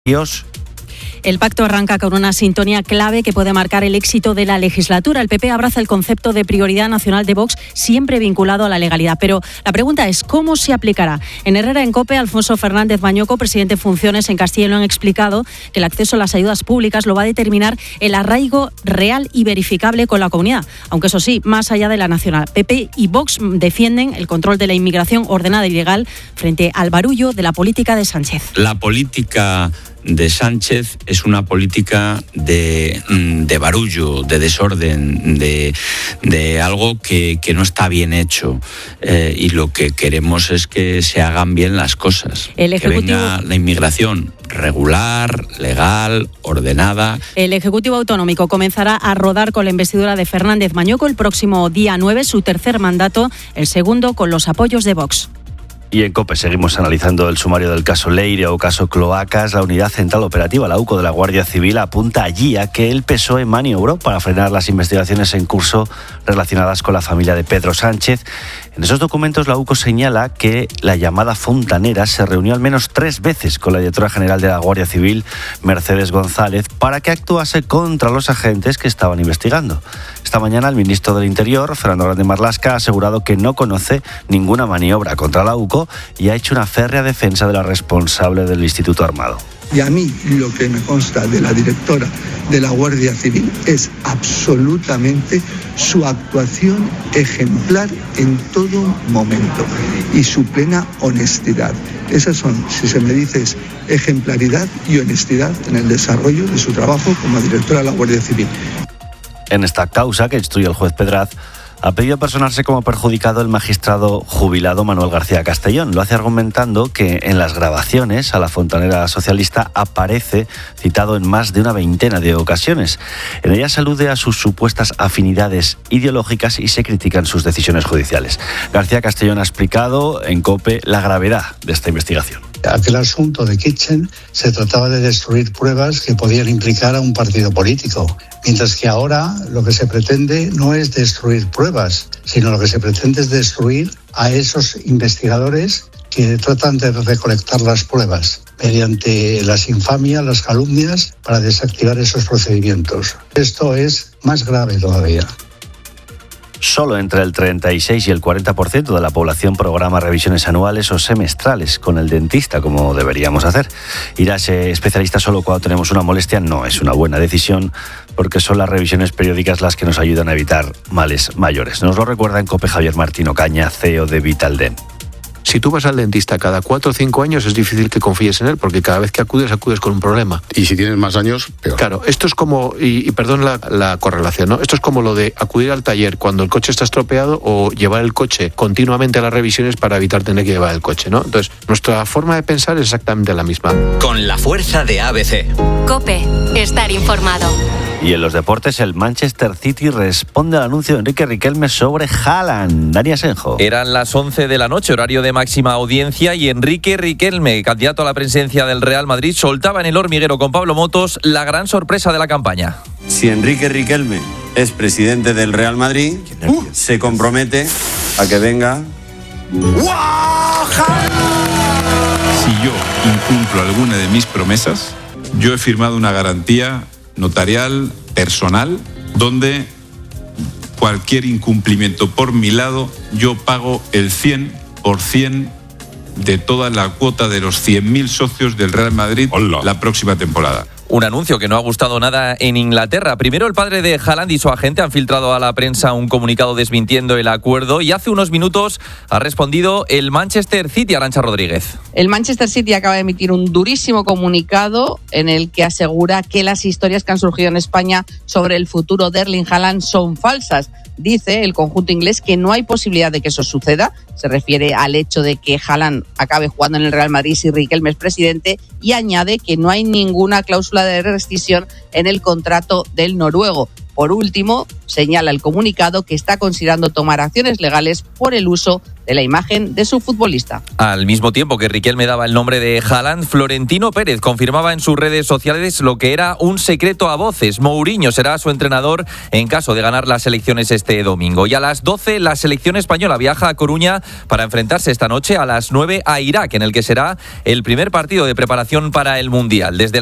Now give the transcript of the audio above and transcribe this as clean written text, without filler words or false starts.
Dios. El pacto arranca con una sintonía clave que puede marcar el éxito de la legislatura. El PP abraza el concepto de prioridad nacional de Vox, siempre vinculado a la legalidad. Pero la pregunta es, ¿cómo se aplicará? En Herrera en COPE, Alfonso Fernández Bañoco, presidente en funciones en Castilla y León, ha explicado que el acceso a las ayudas públicas lo va a determinar el arraigo real y verificable con la comunidad. Aunque eso sí, más allá de la nacional. PP y Vox defienden el control de la inmigración ordenada y legal frente al barullo de la política de Sánchez. La política de Sánchez es una política de barullo, de desorden, de algo que no está bien hecho, y lo que queremos es que se hagan bien las cosas. El Ejecutivo... Que venga la inmigración regular, legal, ordenada. El Ejecutivo Autonómico comenzará a rodar con la investidura de Fernández Bañoco el próximo día 9, su tercer mandato, el segundo con los apoyos de Vox. Y en COPE seguimos analizando el sumario del caso Leire o caso Cloacas. La Unidad Central Operativa, la UCO de la Guardia Civil, apunta allí a que el PSOE maniobró para frenar las investigaciones en curso relacionadas con la familia de Pedro Sánchez. En esos documentos la UCO señala que la llamada Fontanera se reunió al menos 3 veces con la directora general de la Guardia Civil, Mercedes González, para que actuase contra los agentes que estaban investigando. Esta mañana el ministro del Interior, Fernando Grande Marlaska, ha asegurado que no conoce ninguna maniobra contra la UCO y ha hecho una férrea defensa de la responsable del Instituto Armado. Y a mí lo que me consta de la directora de la Guardia Civil es absolutamente su actuación ejemplar en todo momento y su plena honestidad. Esas son, si se me dice, es ejemplaridad y honestidad en el desarrollo de su trabajo como directora de la Guardia Civil. En esta causa que instruye el juez Pedraz, ha pedido personarse como perjudicado el magistrado jubilado Manuel García Castellón. Lo hace argumentando que en las grabaciones a la fontanera socialista aparece citado en más de una veintena de ocasiones. En ellas alude a sus supuestas afinidades ideológicas y se critican sus decisiones judiciales. García Castellón ha explicado en COPE la gravedad de esta investigación. Aquel asunto de Kitchen se trataba de destruir pruebas que podían implicar a un partido político, mientras que ahora lo que se pretende no es destruir pruebas, sino lo que se pretende es destruir a esos investigadores que tratan de recolectar las pruebas mediante las infamias, las calumnias, para desactivar esos procedimientos. Esto es más grave todavía. Solo entre el 36 y el 40% de la población programa revisiones anuales o semestrales con el dentista, como deberíamos hacer. Ir a ese especialista solo cuando tenemos una molestia no es una buena decisión, porque son las revisiones periódicas las que nos ayudan a evitar males mayores. Nos lo recuerda en COPE Javier Martín Ocaña, CEO de Vitaldent. Si tú vas al dentista cada 4 o 5 años, es difícil que confíes en él, porque cada vez que acudes con un problema. Y si tienes más años, peor. Claro, esto es como, y perdón la correlación, ¿no? Esto es como lo de acudir al taller cuando el coche está estropeado o llevar el coche continuamente a las revisiones para evitar tener que llevar el coche, ¿no? Entonces, nuestra forma de pensar es exactamente la misma. Con la fuerza de ABC. COPE, estar informado. Y en los deportes, el Manchester City responde al anuncio de Enrique Riquelme sobre Haaland. Dani Asenjo. Eran las 11 de la noche, horario de máxima audiencia, y Enrique Riquelme, candidato a la presidencia del Real Madrid, soltaba en el hormiguero con Pablo Motos la gran sorpresa de la campaña. Si Enrique Riquelme es presidente del Real Madrid, se compromete a que venga... Si yo incumplo alguna de mis promesas, yo he firmado una garantía notarial, personal, donde cualquier incumplimiento por mi lado, yo pago el 100% de toda la cuota de los 100.000 socios del Real Madrid la próxima temporada. Un anuncio que no ha gustado nada en Inglaterra. Primero, el padre de Haaland y su agente han filtrado a la prensa un comunicado desmintiendo el acuerdo, y hace unos minutos ha respondido el Manchester City. Arantxa Rodríguez. El Manchester City acaba de emitir un durísimo comunicado en el que asegura que las historias que han surgido en España sobre el futuro de Erling Haaland son falsas. Dice el conjunto inglés que no hay posibilidad de que eso suceda. Se refiere al hecho de que Haaland acabe jugando en el Real Madrid si Riquelme es presidente, y añade que no hay ninguna cláusula de rescisión en el contrato del noruego. Por último, señala el comunicado que está considerando tomar acciones legales por el uso de la imagen de su futbolista. Al mismo tiempo que Riquelme daba el nombre de Haaland, Florentino Pérez confirmaba en sus redes sociales lo que era un secreto a voces. Mourinho será su entrenador en caso de ganar las elecciones este domingo. Y a las 12 la selección española viaja a Coruña para enfrentarse esta noche a las 9 a Irak, en el que será el primer partido de preparación para el Mundial. Desde